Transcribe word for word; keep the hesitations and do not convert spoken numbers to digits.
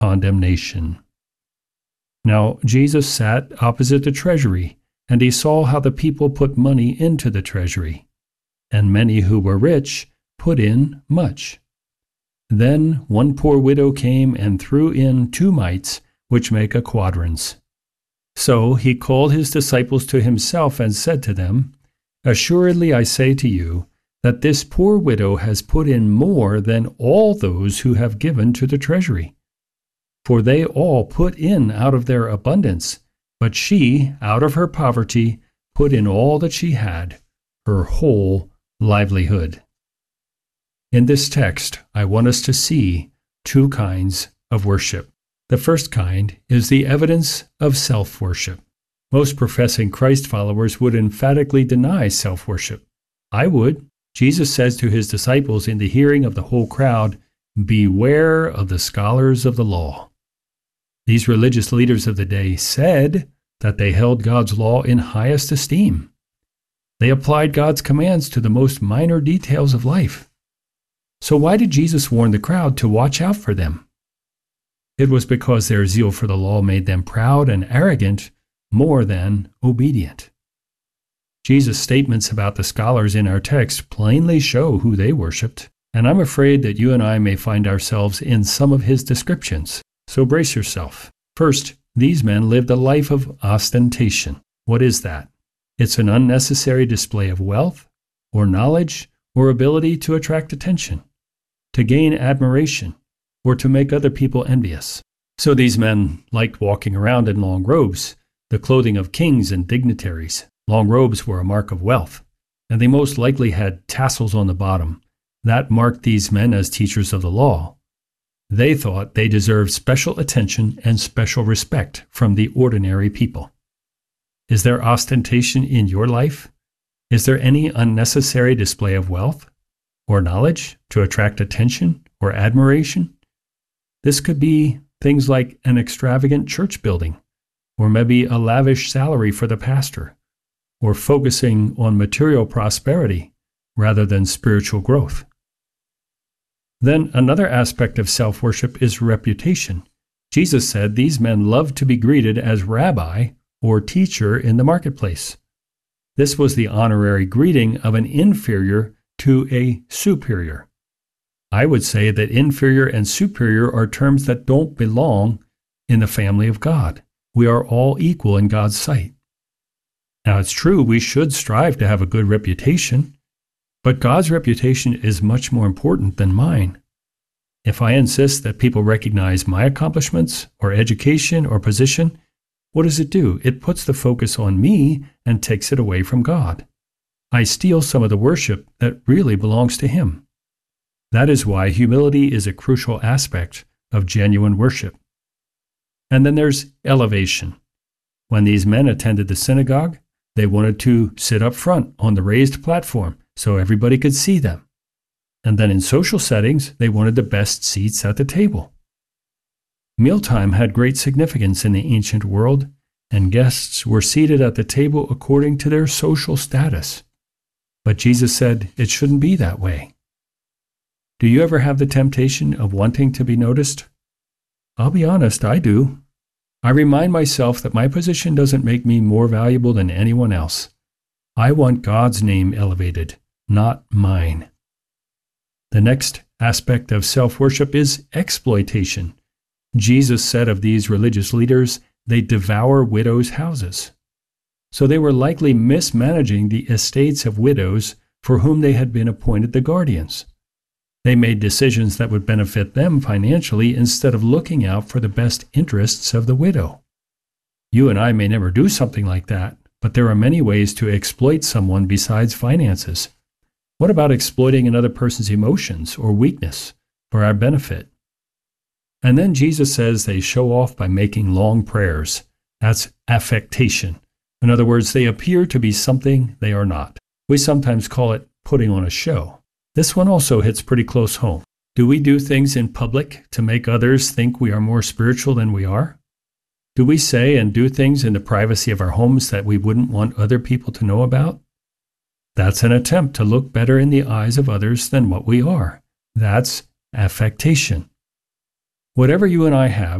condemnation. Now Jesus sat opposite the treasury, and he saw how the people put money into the treasury, and many who were rich put in much. Then one poor widow came and threw in two mites, which make a quadrans. So he called his disciples to himself and said to them, Assuredly I say to you, that this poor widow has put in more than all those who have given to the treasury. For they all put in out of their abundance, but she, out of her poverty, put in all that she had, her whole livelihood. In this text, I want us to see two kinds of worship. The first kind is the evidence of self-worship. Most professing Christ followers would emphatically deny self-worship. I would. Jesus says to his disciples in the hearing of the whole crowd, Beware of the scholars of the law. These religious leaders of the day said that they held God's law in highest esteem. They applied God's commands to the most minor details of life. So why did Jesus warn the crowd to watch out for them? It was because their zeal for the law made them proud and arrogant more than obedient. Jesus' statements about the scholars in our text plainly show who they worshipped, and I'm afraid that you and I may find ourselves in some of his descriptions. So brace yourself. First, these men lived a life of ostentation. What is that? It's an unnecessary display of wealth, or knowledge, or ability to attract attention, to gain admiration, or to make other people envious. So these men liked walking around in long robes, the clothing of kings and dignitaries. Long robes were a mark of wealth, and they most likely had tassels on the bottom. That marked these men as teachers of the law. They thought they deserved special attention and special respect from the ordinary people. Is there ostentation in your life? Is there any unnecessary display of wealth or knowledge to attract attention or admiration? This could be things like an extravagant church building, or maybe a lavish salary for the pastor, or focusing on material prosperity rather than spiritual growth. Then another aspect of self-worship is reputation. Jesus said these men loved to be greeted as rabbi or teacher in the marketplace. This was the honorary greeting of an inferior to a superior. I would say that inferior and superior are terms that don't belong in the family of God. We are all equal in God's sight. Now, it's true we should strive to have a good reputation, but God's reputation is much more important than mine. If I insist that people recognize my accomplishments or education or position, what does it do? It puts the focus on me and takes it away from God. I steal some of the worship that really belongs to Him. That is why humility is a crucial aspect of genuine worship. And then there's elevation. When these men attended the synagogue, they wanted to sit up front on the raised platform so everybody could see them. And then in social settings, they wanted the best seats at the table. Mealtime had great significance in the ancient world, and guests were seated at the table according to their social status. But Jesus said it shouldn't be that way. Do you ever have the temptation of wanting to be noticed? I'll be honest, I do. I remind myself that my position doesn't make me more valuable than anyone else. I want God's name elevated, not mine. The next aspect of self-worship is exploitation. Jesus said of these religious leaders, they devour widows' houses. So they were likely mismanaging the estates of widows for whom they had been appointed the guardians. They made decisions that would benefit them financially instead of looking out for the best interests of the widow. You and I may never do something like that, but there are many ways to exploit someone besides finances. What about exploiting another person's emotions or weakness for our benefit? And then Jesus says they show off by making long prayers. That's affectation. In other words, they appear to be something they are not. We sometimes call it putting on a show. This one also hits pretty close home. Do we do things in public to make others think we are more spiritual than we are? Do we say and do things in the privacy of our homes that we wouldn't want other people to know about? That's an attempt to look better in the eyes of others than what we are. That's affectation. Whatever you and I have